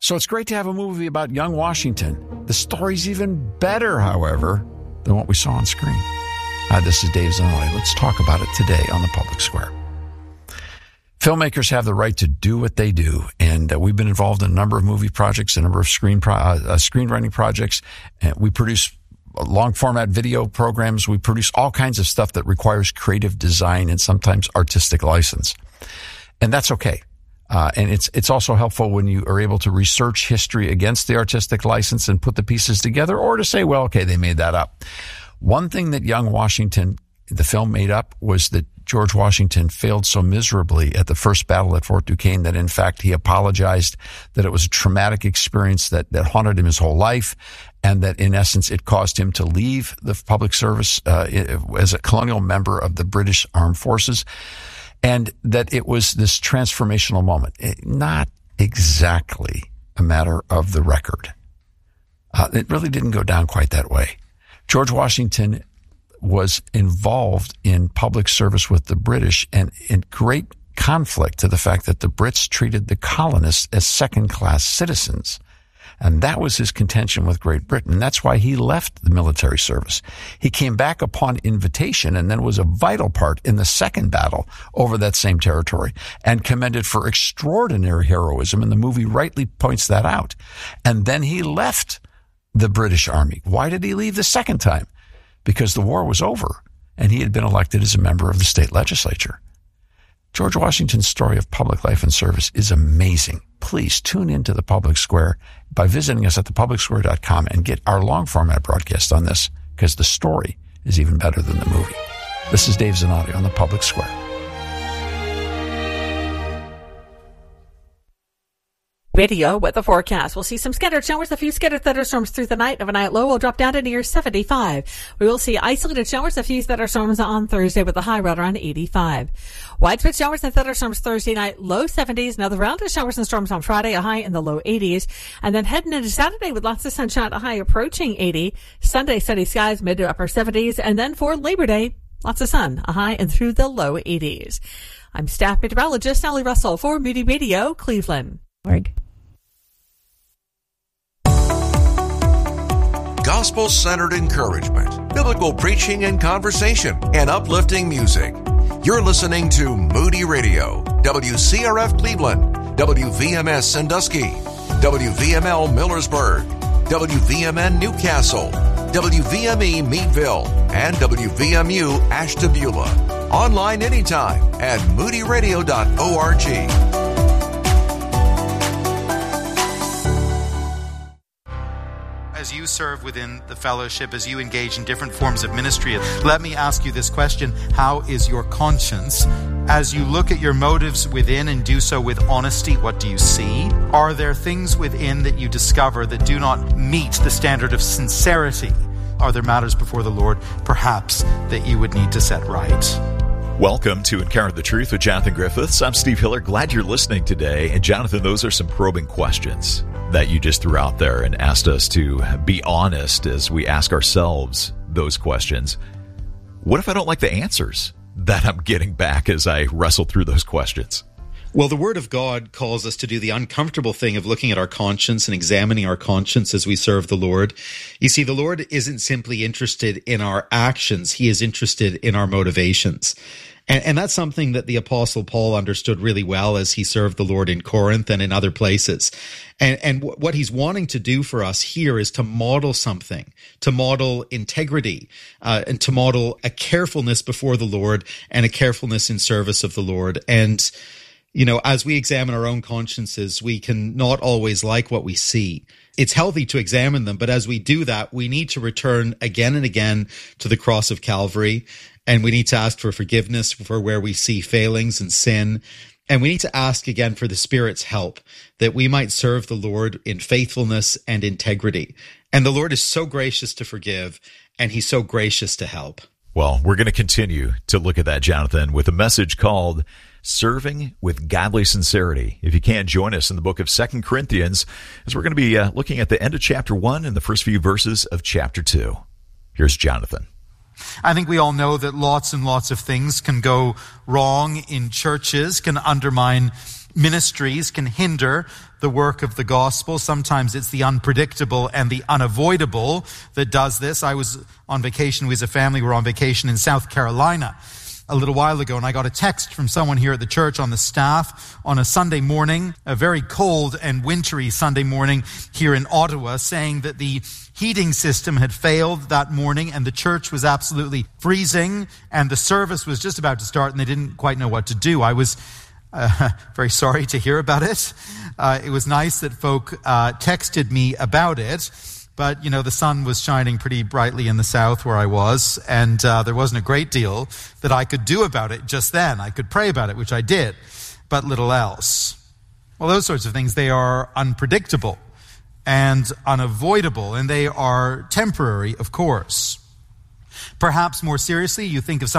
So it's great to have a movie about young Washington. The story's even better, however, than what we saw on screen. Hi, this is Dave Zanoli. Let's talk about it today on the Public Square. Filmmakers have the right to do what they do, and we've been involved in a number of movie projects, a number of screenwriting projects. And we produce long-format video programs. We produce all kinds of stuff that requires creative design and sometimes artistic license. And that's okay. And it's also helpful when you are able to research history against the artistic license and put the pieces together, or to say, well, okay, they made that up. One thing that young Washington, the film, made up was that George Washington failed so miserably at the first battle at Fort Duquesne that, in fact, he apologized, that it was a traumatic experience that haunted him his whole life, and that, in essence, it caused him to leave the public service as a colonial member of the British Armed Forces. And that it was this transformational moment. Not exactly a matter of the record. It really didn't go down quite that way. George Washington was involved in public service with the British and in great conflict to the fact that the Brits treated the colonists as second-class citizens. And that was his contention with Great Britain. That's why he left the military service. He came back upon invitation and then was a vital part in the second battle over that same territory and commended for extraordinary heroism. And the movie rightly points that out. And then he left the British Army. Why did he leave the second time? Because the war was over and he had been elected as a member of the state legislature. George Washington's story of public life and service is amazing. Please tune into the Public Square by visiting us at thepublicsquare.com and get our long format broadcast on this, because the story is even better than the movie. This is Dave Zanotti on the Public Square. Video with the forecast. We'll see some scattered showers, a few scattered thunderstorms through the night. Overnight low will drop down to near 75. We will see isolated showers, a few thunderstorms on Thursday with a high right around 85. Widespread showers and thunderstorms Thursday night, low 70s. Another round of showers and storms on Friday, a high in the low 80s. And then heading into Saturday with lots of sunshine, a high approaching 80. Sunday, sunny skies, mid to upper 70s. And then for Labor Day, lots of sun, a high and through the low 80s. I'm staff meteorologist Sally Russell for Moody Radio, Cleveland. Gospel-centered encouragement, biblical preaching and conversation, and uplifting music. You're listening to Moody Radio, WCRF Cleveland, WVMS Sandusky, WVML Millersburg, WVMN Newcastle, WVME Meadville, and WVMU Ashtabula. Online anytime at moodyradio.org. As you serve within the fellowship, as you engage in different forms of ministry, let me ask you this question: how is your conscience? As you look at your motives within and do so with honesty, what do you see? Are there things within that you discover that do not meet the standard of sincerity? Are there matters before the Lord, perhaps, that you would need to set right? Welcome to Encounter the Truth with Jonathan Griffiths. I'm Steve Hiller. Glad you're listening today. And Jonathan, those are some probing questions that you just threw out there and asked us to be honest as we ask ourselves those questions. What if I don't like the answers that I'm getting back as I wrestle through those questions? Well, the Word of God calls us to do the uncomfortable thing of looking at our conscience and examining our conscience as we serve the Lord. You see, the Lord isn't simply interested in our actions. He is interested in our motivations. And that's something that the Apostle Paul understood really well as he served the Lord in Corinth and in other places. And what he's wanting to do for us here is to model something, to model integrity, and to model a carefulness before the Lord and a carefulness in service of the Lord. And, you know, as we examine our own consciences, we can not always like what we see. It's healthy to examine them, but as we do that, we need to return again and again to the cross of Calvary. And we need to ask for forgiveness for where we see failings and sin. And we need to ask again for the Spirit's help that we might serve the Lord in faithfulness and integrity. And the Lord is so gracious to forgive, and he's so gracious to help. Well, we're going to continue to look at that, Jonathan, with a message called Serving with Godly Sincerity. If you can, join us in the book of 2 Corinthians, as we're going to be looking at the end of chapter 1 and the first few verses of chapter 2. Here's Jonathan. I think we all know that lots and lots of things can go wrong in churches, can undermine ministries can hinder the work of the gospel. Sometimes it's the unpredictable and the unavoidable that does this. I was on vacation. We as a family were on vacation in South Carolina a little while ago, and I got a text from someone here at the church on the staff on a Sunday morning, a very cold and wintry Sunday morning here in Ottawa, saying that the heating system had failed that morning and the church was absolutely freezing and the service was just about to start and they didn't quite know what to do. I was very sorry to hear about it. It was nice that folk texted me about it. But, the sun was shining pretty brightly in the south where I was, and there wasn't a great deal that I could do about it just then. I could pray about it, which I did, but little else. Well, those sorts of things, they are unpredictable and unavoidable, and they are temporary, of course. Perhaps more seriously, you think of